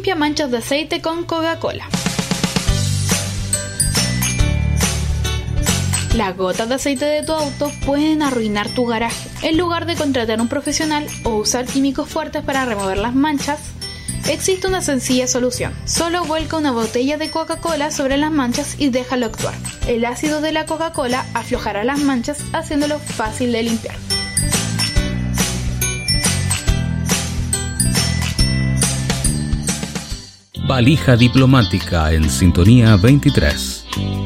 limpia manchas de aceite con Coca-Cola. Las gotas de aceite de tu auto pueden arruinar tu garaje. En lugar de contratar a un profesional o usar químicos fuertes para remover las manchas, existe una sencilla solución. Solo vuelca una botella de Coca-Cola sobre las manchas y déjalo actuar. El ácido de la Coca-Cola aflojará las manchas, haciéndolo fácil de limpiar. Valija diplomática en Sintonía 23.